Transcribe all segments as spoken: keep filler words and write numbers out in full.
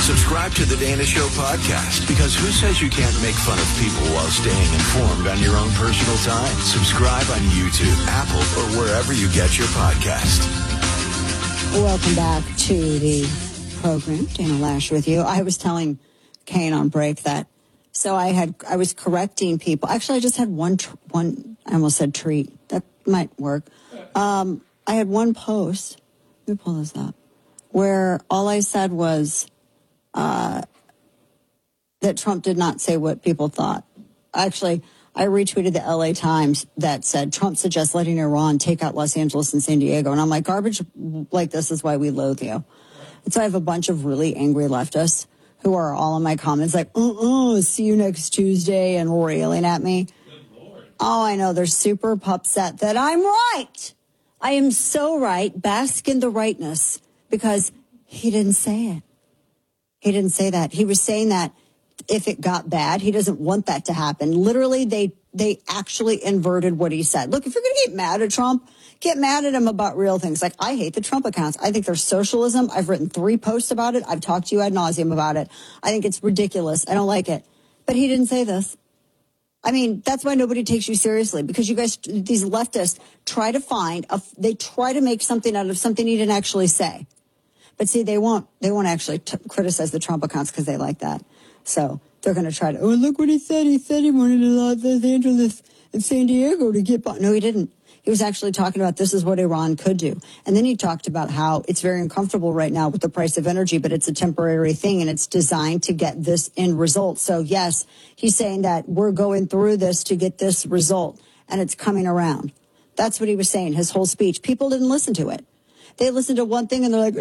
Subscribe to the Dana Show podcast, because who says you can't make fun of people while staying informed on your own personal time? Subscribe on YouTube, Apple, or wherever you get your podcast. Welcome back to the program. Dana Loesch with you. I was telling Kane on break that, so I had, I was correcting people. Actually, I just had one, tr- one, I almost said treat. That might work. Um, I had one post, let me pull this up, where all I said was uh, that Trump did not say what people thought. Actually, I retweeted the L A Times that said Trump suggests letting Iran take out Los Angeles and San Diego. And I'm like, garbage like this is why we loathe you. And so I have a bunch of really angry leftists who are all in my comments like, uh-uh, see you next Tuesday, and railing at me. Oh, I know. They're super upset that I'm right. I am so right. Bask in the rightness, because he didn't say it. He didn't say that. He was saying that if it got bad, he doesn't want that to happen. Literally, they they actually inverted what he said. Look, if you're going to get mad at Trump, get mad at him about real things. Like, I hate the Trump accounts. I think they're socialism. I've written three posts about it. I've talked to you ad nauseum about it. I think it's ridiculous. I don't like it. But he didn't say this. I mean, that's why nobody takes you seriously, because you guys, these leftists, try to find, a, they try to make something out of something he didn't actually say. But see, they won't, they won't actually t- criticize the Trump accounts because they like that. So they're going to try to, oh, look what he said. He said he wanted Los Angeles and San Diego to get by. No, he didn't. He was actually talking about this is what Iran could do. And then he talked about how it's very uncomfortable right now with the price of energy, but it's a temporary thing and it's designed to get this end result. So, yes, he's saying that we're going through this to get this result and it's coming around. That's what he was saying, his whole speech. People didn't listen to it. They listened to one thing and they're like,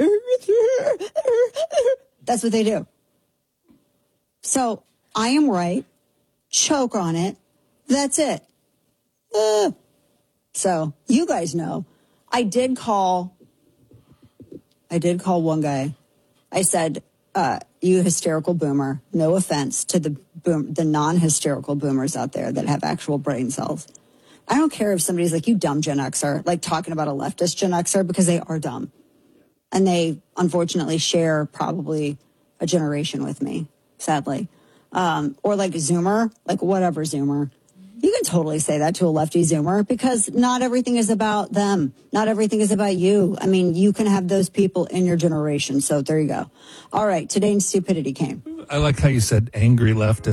that's what they do. So I am right. Choke on it. That's it. Uh, so you guys know, I did call, I did call one guy. I said, uh, you hysterical boomer, no offense to the boom, the non-hysterical boomers out there that have actual brain cells. I don't care if somebody's like, you dumb Gen Xer, like talking about a leftist Gen Xer, because they are dumb. And they unfortunately share probably a generation with me, sadly. Um, or like Zoomer, like whatever Zoomer. You can totally say that to a lefty Zoomer, because not everything is about them. Not everything is about you. I mean, you can have those people in your generation. So there you go. All right. Today, stupidity came. I like how you said angry leftist.